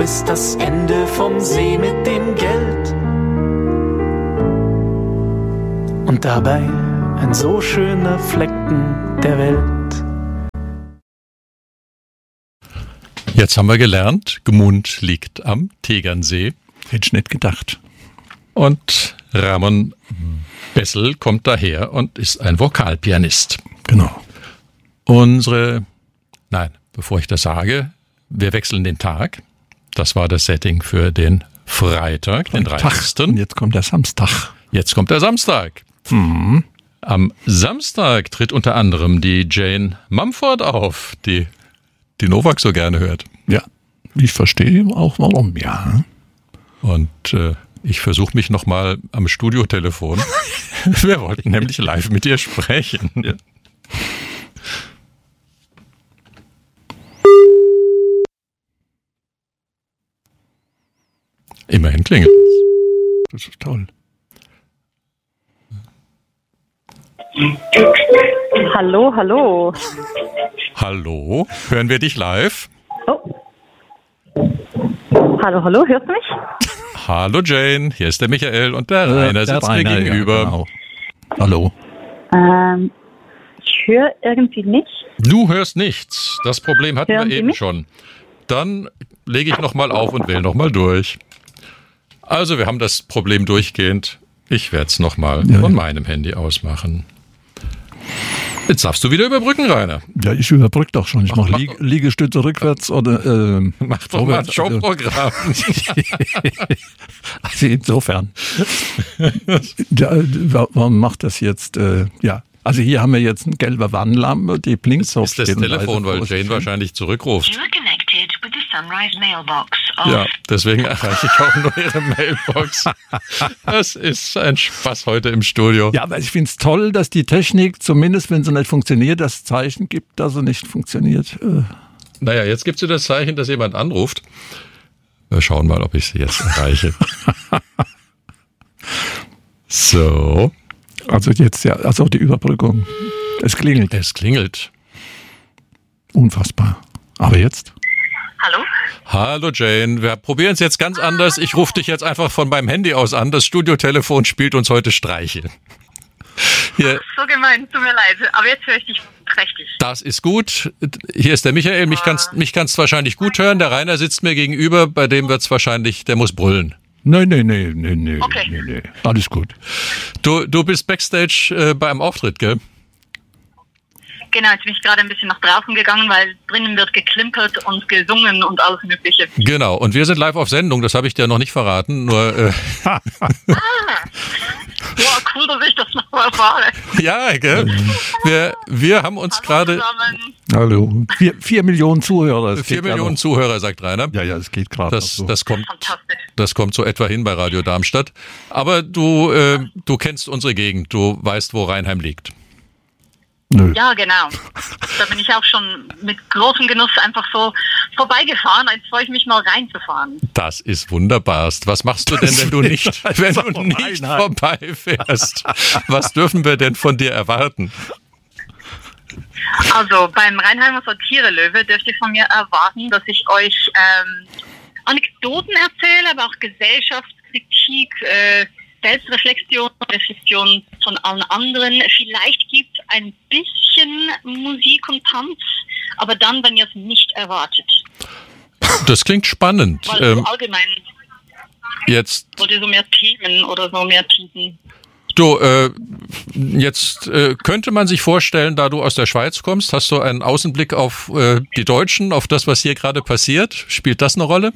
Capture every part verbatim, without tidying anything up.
ist das Ende vom See mit dem Geld. Und dabei ein so schöner Flecken der Welt. Jetzt haben wir gelernt, Gmund liegt am Tegernsee. Hätte ich nicht gedacht. Und Ramon Bessel kommt daher und ist ein Vokalpianist. Genau. Unsere, nein, bevor ich das sage, wir wechseln den Tag. Das war das Setting für den Freitag, den dreißigsten Und jetzt kommt der Samstag. Jetzt kommt der Samstag. Mhm. Am Samstag tritt unter anderem die Jane Mumford auf, die die Novak so gerne hört. Ja, ich verstehe auch warum, ja. Und äh, ich versuche mich nochmal am Studiotelefon. Wir wollten nämlich live mit dir sprechen. Ja. Immerhin klingelt es. Das ist toll. Hallo, hallo. Hallo, hören wir dich live? Oh. Hallo, hallo, hörst du mich? Hallo Jane, hier ist der Michael und der Äh, Rainer sitzt mir gegenüber. Ja, genau. Hallo. Ähm, ich höre irgendwie nichts. Du hörst nichts. Das Problem hatten Hören wir Sie eben mich? schon. Dann lege ich nochmal auf und wähle nochmal durch. Also wir haben das Problem durchgehend. Ich werde es nochmal Ja, von ja. meinem Handy ausmachen. Jetzt darfst du wieder überbrücken, Rainer. Ja, ich überbrücke doch schon. Ich Mach- mache mach- Lieg Liegestütze rückwärts oder ähm, Mach doch mal ein vorwärts. Showprogramm. Also insofern. Ja, wa- warum macht das jetzt? Äh, ja, also hier haben wir jetzt eine gelbe Warnlampe, die blinkt. Das ist das Telefon, weil Jane wahrscheinlich zurückruft. You are connected with the Sunrise mailbox of Ja, deswegen erreiche ich auch nur ihre Mailbox. Das ist ein Spaß heute im Studio. Ja, aber ich finde es toll, dass die Technik, zumindest wenn sie nicht funktioniert, das Zeichen gibt, dass sie nicht funktioniert. Äh, Naja, jetzt gibt es das Zeichen, dass jemand anruft. Wir schauen mal, ob ich sie jetzt erreiche. So, Also jetzt ja, also die Überbrückung. Es klingelt. es klingelt. Unfassbar. Aber jetzt? Hallo? Hallo Jane, wir probieren es jetzt ganz anders. Ich rufe dich jetzt einfach von meinem Handy aus an. Das Studiotelefon spielt uns heute Streiche. Hier, So gemein, tut mir leid. Aber jetzt höre ich dich prächtig. das ist gut. Hier ist der Michael. Mich kannst, mich kannst wahrscheinlich gut hören. Der Rainer sitzt mir gegenüber. Bei dem wird's wahrscheinlich, der muss brüllen. Nein, nein, nein, nein, nein, Okay. nein, nein. Alles gut. Du, du bist Backstage äh, bei einem Auftritt, gell? Genau, jetzt bin ich gerade ein bisschen nach draußen gegangen, weil drinnen wird geklimpert und gesungen und alles Mögliche. Genau. Und wir sind live auf Sendung. Das habe ich dir noch nicht verraten. Nur, äh, Ja, cool, dass ich das noch erfahre. ja, gell? Wir, wir haben uns gerade Zusammen. Hallo. Vier, vier Millionen Zuhörer. es vier geht ja Millionen noch. Zuhörer, sagt Rainer. Ja, ja, es geht gerade. Das, so. das kommt, Fantastisch. das kommt so etwa hin bei Radio Darmstadt. Aber du, äh, du kennst unsere Gegend. Du weißt, wo Rheinheim liegt. Nö. Ja, genau. Da bin ich auch schon mit großem Genuss einfach so vorbeigefahren. Jetzt freue ich mich mal reinzufahren. Das ist wunderbarst. Was machst du denn, wenn du nicht, wenn du nicht vorbeifährst? Was dürfen wir denn von dir erwarten? Also beim Rheinheimer Satire-Löwe dürft ihr von mir erwarten, dass ich euch ähm, Anekdoten erzähle, aber auch Gesellschaftskritik, äh, Selbstreflexion, Reflexion von allen anderen. Vielleicht gibt ein bisschen Musik und Tanz, aber dann, wenn ihr es nicht erwartet. Das klingt spannend. Weil Ähm, so allgemein jetzt, wollt ihr so mehr Themen oder so mehr Tiefen. du, äh, jetzt äh, könnte man sich vorstellen, da du aus der Schweiz kommst, hast du einen Außenblick auf äh, die Deutschen, auf das, was hier gerade passiert? Spielt das eine Rolle?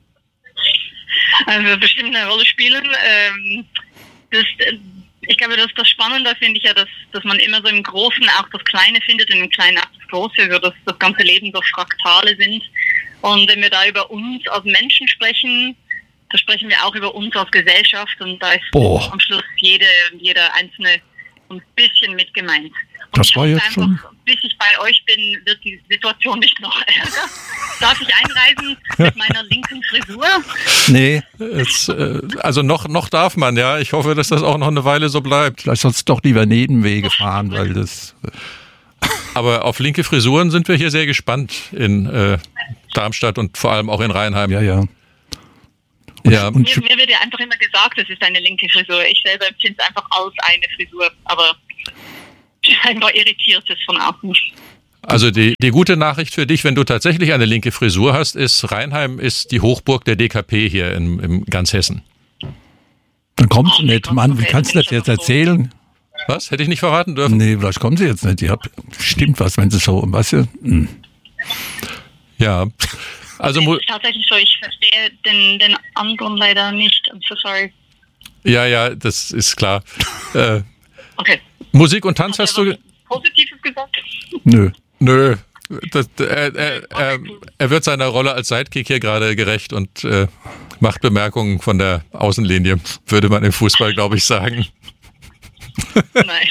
Also bestimmt eine Rolle spielen. Ähm, das, äh, ich glaube, das, das Spannende finde ich ja, dass, dass man immer so im Großen auch das Kleine findet und im Kleinen auch das Große, so dass das ganze Leben so Fraktale sind. Und wenn wir da über uns als Menschen sprechen, da sprechen wir auch über uns als Gesellschaft und da ist Boah. am Schluss jede, jeder Einzelne ein bisschen mit gemeint. Und Das ich war hoffe jetzt einfach, schon- bis ich bei euch bin, wird die Situation nicht noch ärger. Darf ich einreisen mit meiner linken Frisur? Nee, Jetzt, äh, also noch, noch darf man, ja. Ich hoffe, dass das auch noch eine Weile so bleibt. vielleicht sollst du doch lieber Nebenwege fahren, weil das... Aber auf linke Frisuren sind wir hier sehr gespannt in äh, Darmstadt und vor allem auch in Rheinheim. Ja, ja. Und, Ja. und Mir, mir wird ja einfach immer gesagt, es ist eine linke Frisur. Ich selber empfinde es einfach als eine Frisur, aber scheinbar irritiert es von außen. Also die, die gute Nachricht für dich, wenn du tatsächlich eine linke Frisur hast, ist, Rheinheim ist die Hochburg der D K P hier in, in ganz Hessen. dann kommt sie nicht. Mann, wie kannst du das jetzt erzählen? Was? Hätte ich nicht verraten dürfen? Nee, vielleicht kommen sie jetzt nicht. Ja, stimmt was, wenn sie so, weißt du? Hm. Ja. Also Es ist tatsächlich so, ich verstehe den, den Angrund leider nicht. I'm so sorry. ja, ja, das ist klar. Äh, Okay. Musik und Tanz Hat hast er du... was Positives gesagt? Nö. Nö. Das, er, er, er, er wird seiner Rolle als Sidekick hier gerade gerecht und äh, macht Bemerkungen von der Außenlinie, würde man im Fußball, glaube ich, sagen. Nein.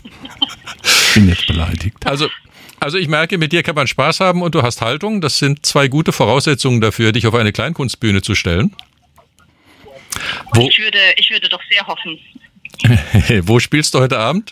Ich bin nicht beleidigt. Also, also ich merke, mit dir kann man Spaß haben und du hast Haltung. Das sind zwei gute Voraussetzungen dafür, dich auf eine Kleinkunstbühne zu stellen. Wo, Ich würde, ich würde doch sehr hoffen. wo spielst du heute Abend?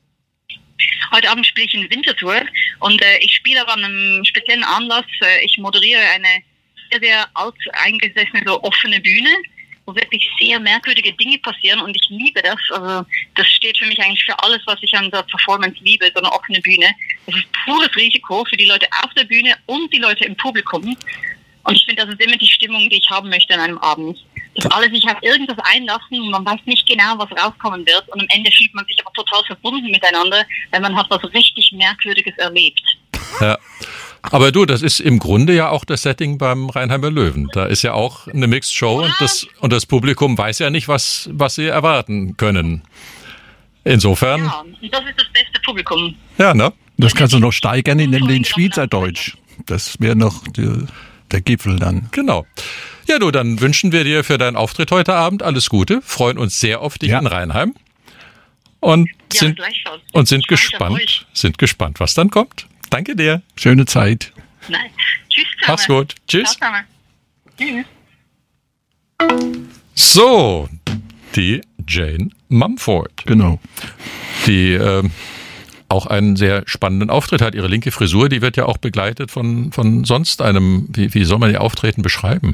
Heute Abend spiele ich in Winterthur und äh, ich spiele aber an einem speziellen Anlass. Äh, ich moderiere eine sehr, sehr alt eingesessene, so offene Bühne, wo wirklich sehr merkwürdige Dinge passieren und ich liebe das. Also das steht für mich eigentlich für alles, was ich an der Performance liebe, so eine offene Bühne. Das ist pures Risiko für die Leute auf der Bühne und die Leute im Publikum. Und ich finde, das ist immer die Stimmung, die ich haben möchte an einem Abend. Dass alle sich auf irgendwas einlassen und man weiß nicht genau, was rauskommen wird. Und am Ende fühlt man sich aber total verbunden miteinander, weil man hat was richtig Merkwürdiges erlebt. Ja. Aber du, das ist im Grunde ja auch das Setting beim Rheinheimer Löwen. Da ist ja auch eine Mixed Show und das, und das Publikum weiß ja nicht, was, was sie erwarten können. Insofern, Ja, und das ist das beste Publikum. ja, ne? Das kannst du noch steigern, indem du in Schweizerdeutsch. Das wäre noch die, der Gipfel dann. Genau. Ja, du, dann wünschen wir dir für deinen Auftritt heute Abend alles Gute, freuen uns sehr auf dich Ja. in Rheinheim und Ja, sind, gleichfalls. und sind Ich freue mich auf euch. gespannt, sind gespannt, was dann kommt. Danke dir. Schöne Zeit. Nein. Tschüss zusammen. Mach's gut. Tschüss. Ciao zusammen. Tschüss. So, die Jane Mumford, Genau. die ähm, auch einen sehr spannenden Auftritt hat. Ihre linke Frisur, die wird ja auch begleitet von, von sonst einem, wie, wie soll man ihr Auftreten beschreiben?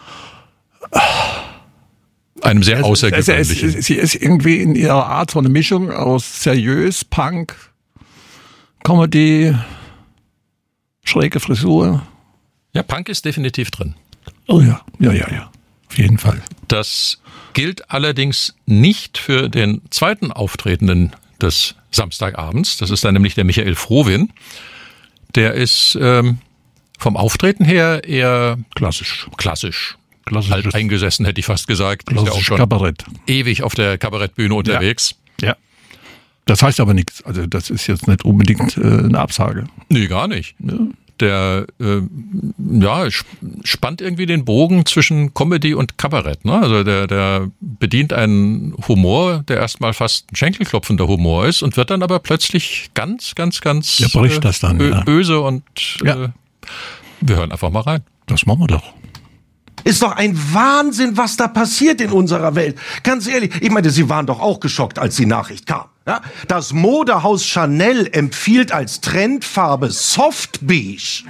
Einem sehr Also, also, es, außergewöhnlichen. sie ist irgendwie in ihrer Art so eine Mischung aus seriös, Punk, Comedy, schräge Frisur. Ja, Punk ist definitiv drin. Oh ja, ja, ja, ja. Auf jeden Fall. Das gilt allerdings nicht für den zweiten Auftretenden des Samstagabends. Das ist dann nämlich der Michael Frohwin. Der ist ähm, vom Auftreten her eher Klassisch. klassisch. Klassisches, Alt eingesessen, hätte ich fast gesagt. Ist ja auch klassisches schon Kabarett. ewig auf der Kabarettbühne unterwegs. Ja. Das heißt aber nichts. Also das ist jetzt nicht unbedingt äh, eine Absage. Nee, gar nicht. Der äh, ja, sp- spannt irgendwie den Bogen zwischen Comedy und Kabarett. Ne? Also der, der bedient einen Humor, der erstmal fast ein schenkelklopfender Humor ist und wird dann aber plötzlich ganz, ganz, ganz Der bricht das dann, bö- ja. böse und Ja. äh, wir hören einfach mal rein. Das machen wir doch. Ist doch ein Wahnsinn, was da passiert in unserer Welt. Ganz ehrlich, ich meine, Sie waren doch auch geschockt, als die Nachricht kam. Ja? Das Modehaus Chanel empfiehlt als Trendfarbe Soft Beige.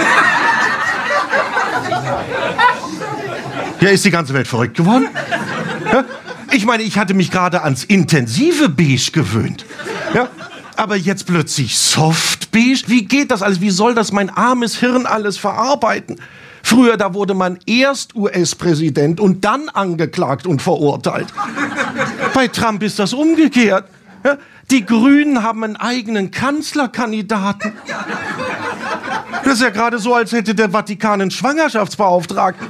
Ja, ist die ganze Welt verrückt geworden? Ja? Ich meine, ich hatte mich gerade ans intensive Beige gewöhnt. Ja? Aber jetzt plötzlich Soft Beige? Wie geht das alles? Wie soll das mein armes Hirn alles verarbeiten? Früher, da wurde man erst U S-Präsident und dann angeklagt und verurteilt. Bei Trump ist das umgekehrt. Ja, die Grünen haben einen eigenen Kanzlerkandidaten. Das ist ja gerade so, als hätte der Vatikan einen Schwangerschaftsbeauftragten.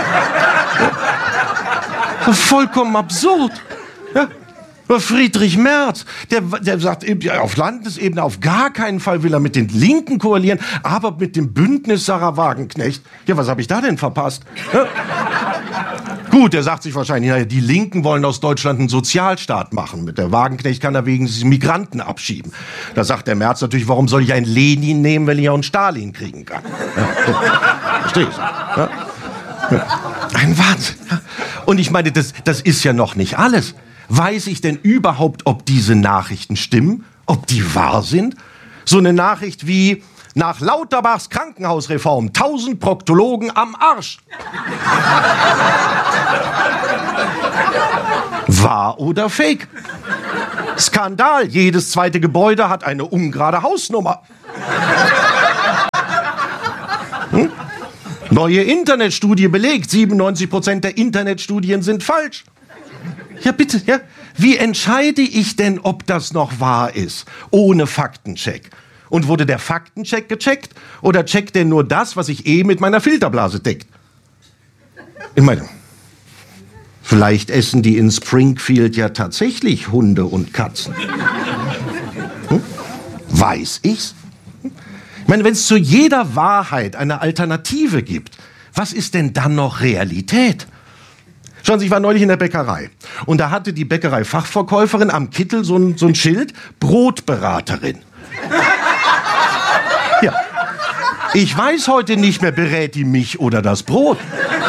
Ja, vollkommen absurd. Ja. Friedrich Merz, der, der sagt, auf Landesebene auf gar keinen Fall will er mit den Linken koalieren, aber mit dem Bündnis Sarah Wagenknecht. Ja, was habe ich da denn verpasst? Ja? Gut, der sagt sich wahrscheinlich, naja, die Linken wollen aus Deutschland einen Sozialstaat machen. Mit der Wagenknecht kann er wegen sich Migranten abschieben. Da sagt der Merz natürlich, warum soll ich einen Lenin nehmen, wenn ich auch einen Stalin kriegen kann? Ja, so. Verstehst du? Ja? Ja. Ein Wahnsinn. Ja? Und ich meine, das, das ist ja noch nicht alles. Weiß ich denn überhaupt, ob diese Nachrichten stimmen? Ob die wahr sind? So eine Nachricht wie, nach Lauterbachs Krankenhausreform, tausend Proktologen am Arsch. Wahr oder fake? Skandal, jedes zweite Gebäude hat eine ungerade Hausnummer. Hm? Neue Internetstudie belegt, siebenundneunzig Prozent der Internetstudien sind falsch. Ja, bitte, ja. Wie entscheide ich denn, ob das noch wahr ist? Ohne Faktencheck. Und wurde der Faktencheck gecheckt? Oder checkt der nur das, was ich eh mit meiner Filterblase deckt? Ich meine, vielleicht essen die in Springfield ja tatsächlich Hunde und Katzen. Hm? Weiß ich's? Ich meine, wenn es zu jeder Wahrheit eine Alternative gibt, was ist denn dann noch Realität? Schauen Sie, ich war neulich in der Bäckerei und da hatte die Bäckerei-Fachverkäuferin am Kittel so ein, so ein Schild, Brotberaterin. Ja. Ich weiß heute nicht mehr, berät die mich oder das Brot.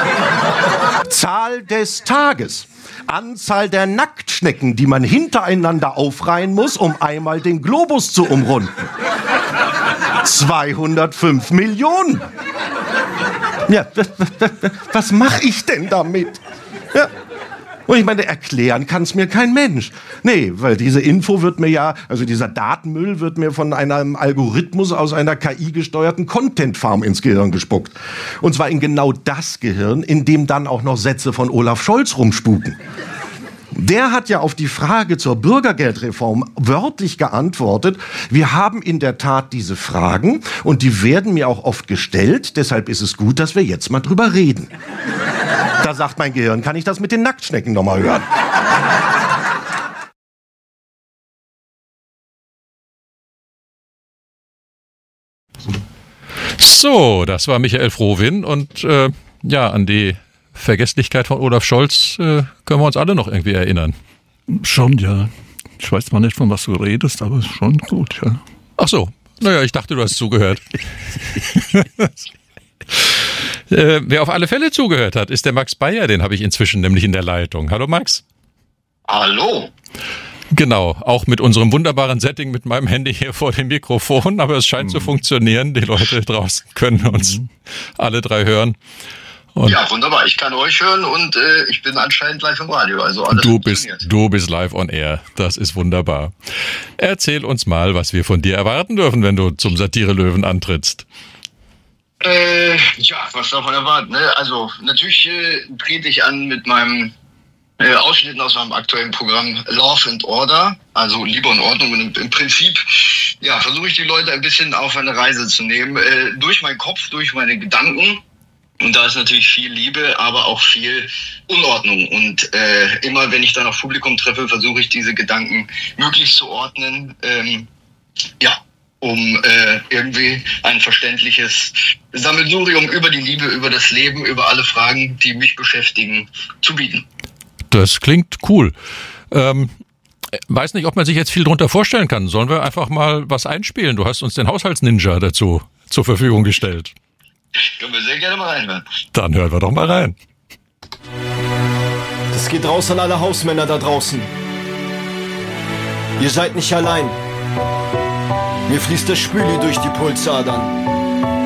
Zahl des Tages. Anzahl der Nacktschnecken, die man hintereinander aufreihen muss, um einmal den Globus zu umrunden. zweihundertfünf Millionen. Ja, was mache ich denn damit? Ja. Und ich meine, erklären kann es mir kein Mensch. Nee, weil diese Info wird mir ja, also dieser Datenmüll wird mir von einem Algorithmus aus einer K I-gesteuerten Content-Farm ins Gehirn gespuckt. Und zwar in genau das Gehirn, in dem dann auch noch Sätze von Olaf Scholz rumspuken. Der hat ja auf die Frage zur Bürgergeldreform wörtlich geantwortet, wir haben in der Tat diese Fragen und die werden mir auch oft gestellt, deshalb ist es gut, dass wir jetzt mal drüber reden. Da sagt mein Gehirn, kann ich das mit den Nacktschnecken noch mal hören? So, das war Michael Frohwin und äh, ja, an die Vergesslichkeit von Olaf Scholz äh, können wir uns alle noch irgendwie erinnern. Schon, ja. Ich weiß zwar nicht, von was du redest, aber ist schon gut, ja. Ach so, naja, ich dachte, du hast zugehört. äh, wer auf alle Fälle zugehört hat, ist der Max Bayer, den habe ich inzwischen nämlich in der Leitung. Hallo Max. Hallo. Genau, auch mit unserem wunderbaren Setting mit meinem Handy hier vor dem Mikrofon, aber es scheint mhm. zu funktionieren. Die Leute draußen können uns mhm. alle drei hören. Und ja, wunderbar. Ich kann euch hören und äh, ich bin anscheinend live im Radio. Also alles du bist, du bist live on air. Das ist wunderbar. Erzähl uns mal, was wir von dir erwarten dürfen, wenn du zum Satire-Löwen antrittst. Äh, ja, was darf man erwarten? Ne? Also natürlich äh, trete ich an mit meinem äh, Ausschnitten aus meinem aktuellen Programm Love and Order, also Liebe und Ordnung. Und im, im Prinzip ja, versuche ich die Leute ein bisschen auf eine Reise zu nehmen, äh, durch meinen Kopf, durch meine Gedanken. Und da ist natürlich viel Liebe, aber auch viel Unordnung. Und äh, immer, wenn ich dann auf Publikum treffe, versuche ich diese Gedanken möglichst zu ordnen, ähm, ja, um äh, irgendwie ein verständliches Sammelsurium über die Liebe, über das Leben, über alle Fragen, die mich beschäftigen, zu bieten. Das klingt cool. Ähm, weiß nicht, ob man sich jetzt viel drunter vorstellen kann. Sollen wir einfach mal was einspielen? Du hast uns den Haushaltsninja dazu zur Verfügung gestellt. Können wir sehr gerne mal reinhören. Dann hören wir doch mal rein. Das geht raus an alle Hausmänner da draußen. Ihr seid nicht allein. Mir fließt der Spüli durch die Pulsadern.